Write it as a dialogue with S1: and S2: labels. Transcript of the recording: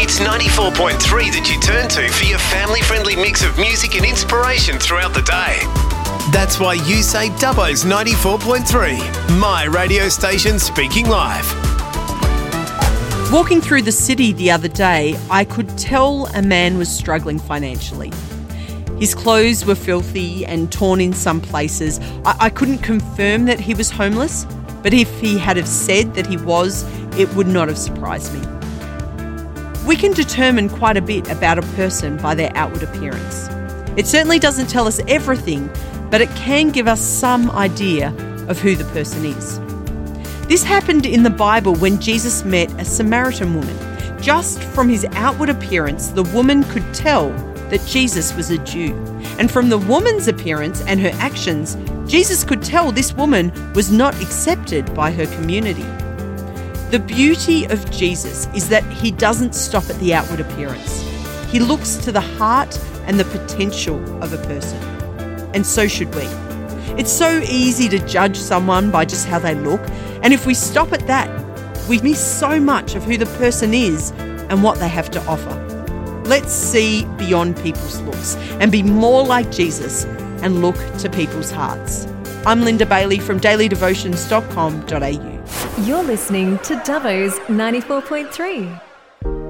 S1: It's 94.3 that you turn to for your family-friendly mix of music and inspiration throughout the day. That's why you say Dubbo's 94.3, my radio station speaking live.
S2: Walking through the city the other day, I could tell a man was struggling financially. His clothes were filthy and torn in some places. I couldn't confirm that he was homeless, but if he had have said that he was, it would not have surprised me. We can determine quite a bit about a person by their outward appearance. It certainly doesn't tell us everything, but it can give us some idea of who the person is. This happened in the Bible when Jesus met a Samaritan woman. Just from his outward appearance, the woman could tell that Jesus was a Jew. And from the woman's appearance and her actions, Jesus could tell this woman was not accepted by her community. The beauty of Jesus is that he doesn't stop at the outward appearance. He looks to the heart and the potential of a person. And so should we. It's so easy to judge someone by just how they look. And if we stop at that, we miss so much of who the person is and what they have to offer. Let's see beyond people's looks and be more like Jesus and look to people's hearts. I'm Linda Bailey from dailydevotions.com.au.
S3: You're listening to Dubbo's 94.3.